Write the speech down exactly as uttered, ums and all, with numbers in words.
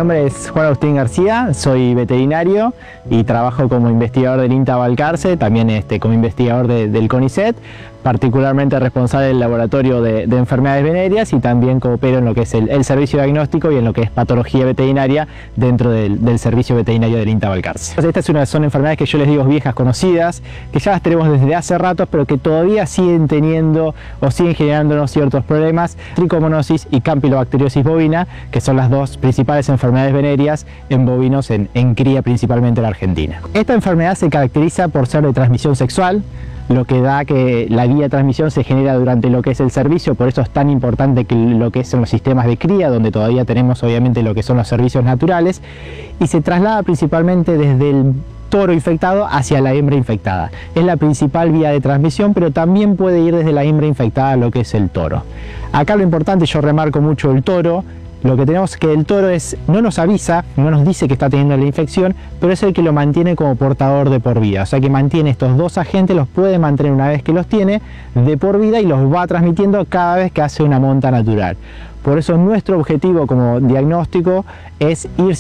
nombre es Juan Agustín García, soy veterinario y trabajo como investigador del INTA Balcarce, también este, como investigador de, del CONICET, particularmente responsable del laboratorio de, de enfermedades venéreas, y también coopero en lo que es el, el servicio diagnóstico y en lo que es patología veterinaria dentro del, del servicio veterinario del INTA Balcarce. Esta es una, son enfermedades que yo les digo viejas conocidas, que ya las tenemos desde hace rato, pero que todavía siguen teniendo o siguen generándonos ciertos problemas: tricomonosis y campylobacteriosis bovina, que son las dos principales enfermedades venéreas en bovinos en, en cría, principalmente en Argentina. Esta enfermedad se caracteriza por ser de transmisión sexual, lo que da que la vía de transmisión se genera durante lo que es el servicio. Por eso es tan importante que lo que son los sistemas de cría, donde todavía tenemos obviamente lo que son los servicios naturales, y se traslada principalmente desde el toro infectado hacia la hembra infectada. Es la principal vía de transmisión, pero también puede ir desde la hembra infectada a lo que es el toro. Acá lo importante, yo remarco mucho el toro. Lo que tenemos es que el toro es, no nos avisa, no nos dice que está teniendo la infección, pero es el que lo mantiene como portador de por vida. O sea que mantiene estos dos agentes, los puede mantener una vez que los tiene de por vida y los va transmitiendo cada vez que hace una monta natural. Por eso nuestro objetivo como diagnóstico es ir